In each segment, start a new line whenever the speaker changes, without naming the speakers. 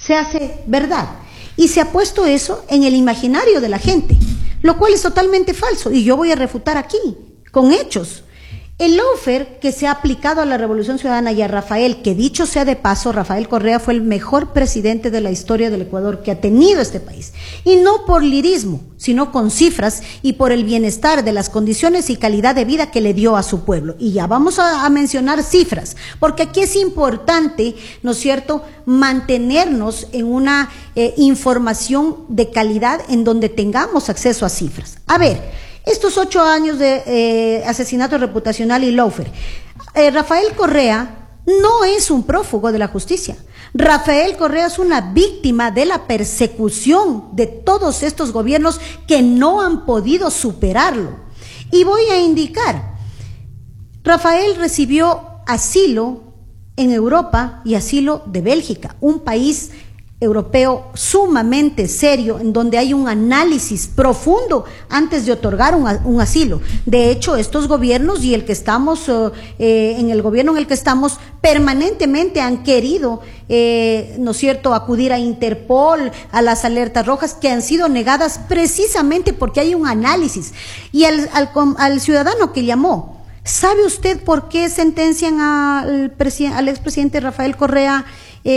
se hace verdad. Y se ha puesto eso en el imaginario de la gente, lo cual es totalmente falso. Y yo voy a refutar aquí, con hechos. El lawfare que se ha aplicado a la Revolución Ciudadana y a Rafael, que dicho sea de paso, Rafael Correa fue el mejor presidente de la historia del Ecuador que ha tenido este país. Y no por lirismo, sino con cifras y por el bienestar de las condiciones y calidad de vida que le dio a su pueblo. Y ya vamos a mencionar cifras, porque aquí es importante, ¿no es cierto?, mantenernos en una información de calidad en donde tengamos acceso a cifras. A ver, estos 8 años de asesinato reputacional y lawfare. Rafael Correa no es un prófugo de la justicia. Rafael Correa es una víctima de la persecución de todos estos gobiernos que no han podido superarlo. Y voy a indicar, Rafael recibió asilo en Europa y asilo de Bélgica, un país europeo sumamente serio, en donde hay un análisis profundo antes de otorgar un asilo. De hecho, estos gobiernos y el que estamos, en el gobierno en el que estamos, permanentemente han querido, ¿no es cierto?, acudir a Interpol, a las alertas rojas, que han sido negadas precisamente porque hay un análisis. Y al ciudadano que llamó, ¿sabe usted por qué sentencian al expresidente Rafael Correa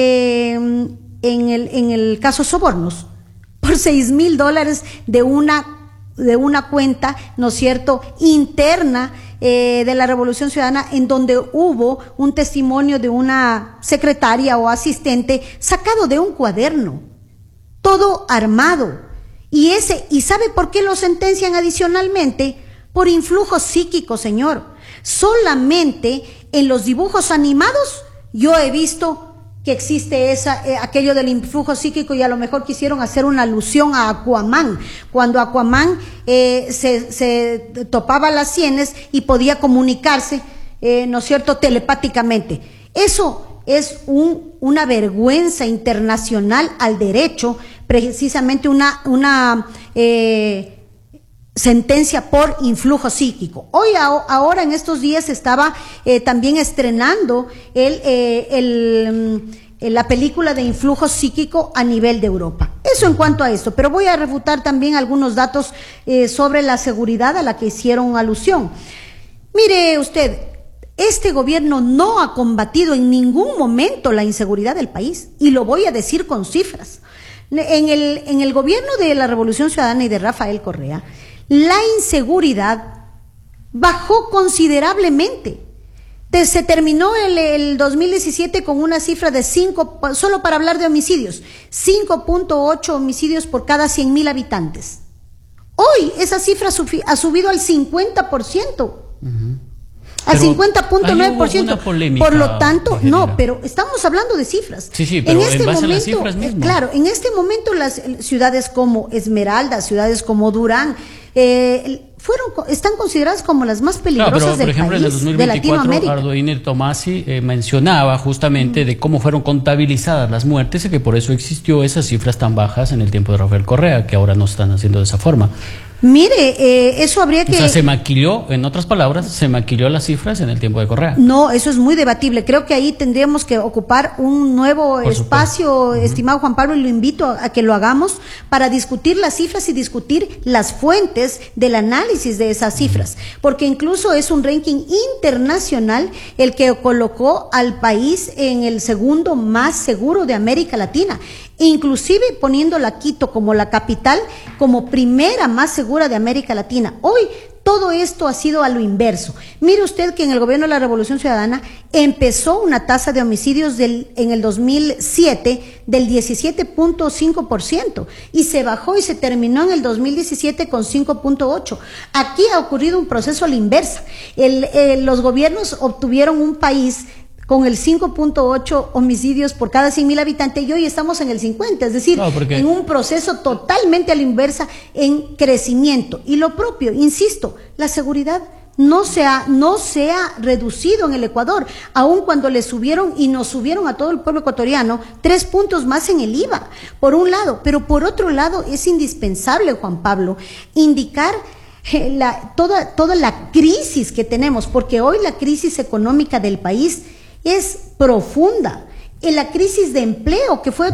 en el caso sobornos? Por $6,000 de una cuenta, ¿no es cierto?, interna de la Revolución Ciudadana, en donde hubo un testimonio de una secretaria o asistente sacado de un cuaderno, todo armado. Y ¿sabe por qué lo sentencian adicionalmente? Por influjo psíquico, señor. Solamente en los dibujos animados yo he visto que existe aquello del influjo psíquico, y a lo mejor quisieron hacer una alusión a Aquaman, cuando Aquaman se topaba las sienes y podía comunicarse, ¿no es cierto?, telepáticamente. Eso es una vergüenza internacional al derecho, precisamente una sentencia por influjo psíquico. Ahora en estos días estaba también estrenando la película de influjo psíquico a nivel de Europa. Eso en cuanto a esto, pero voy a refutar también algunos datos sobre la seguridad a la que hicieron alusión. Mire usted, este gobierno no ha combatido en ningún momento la inseguridad del país, y lo voy a decir con cifras. En el gobierno de la Revolución Ciudadana y de Rafael Correa, la inseguridad bajó considerablemente. Se terminó el 2017 con una cifra de 5, solo para hablar de homicidios, 5.8 homicidios por cada 100,000 habitantes. Hoy esa cifra ha subido al 50%. Al 50.9%. Por lo tanto, no, pero estamos hablando de cifras.
Sí, pero en base a las cifras mismas.
Claro, en este momento las ciudades como Esmeralda, ciudades como Durán, están consideradas como las más peligrosas del país, de Latinoamérica. Por ejemplo, en el 2024,
Ardoiner Tomasi mencionaba justamente de cómo fueron contabilizadas las muertes y que por eso existió esas cifras tan bajas en el tiempo de Rafael Correa, que ahora no están haciendo de esa forma.
Mire, eso habría que...
O sea, se maquilló, en otras palabras, se maquilló las cifras en el tiempo de Correa.
No, eso es muy debatible. Creo que ahí tendríamos que ocupar un nuevo espacio, estimado Juan Pablo, y lo invito a que lo hagamos para discutir las cifras y discutir las fuentes del análisis de esas cifras. Porque incluso es un ranking internacional el que colocó al país en el segundo más seguro de América Latina, inclusive poniéndola a Quito como la capital, como primera más segura de América Latina. Hoy todo esto ha sido a lo inverso. Mire usted que en el gobierno de la Revolución Ciudadana empezó una tasa de homicidios en el 2007 del 17.5% y se bajó y se terminó en el 2017 con 5.8%. Aquí ha ocurrido un proceso a la inversa. Los gobiernos obtuvieron un país con el 5.8 homicidios por cada 100,000 habitantes, y hoy estamos en el 50, es decir, en un proceso totalmente a la inversa en crecimiento. Y lo propio, insisto, la seguridad no se ha reducido en el Ecuador, aun cuando le subieron y nos subieron a todo el pueblo ecuatoriano 3 puntos más en el IVA, por un lado, pero por otro lado es indispensable, Juan Pablo, indicar toda la crisis que tenemos, porque hoy la crisis económica del país es profunda. En la crisis de empleo que fue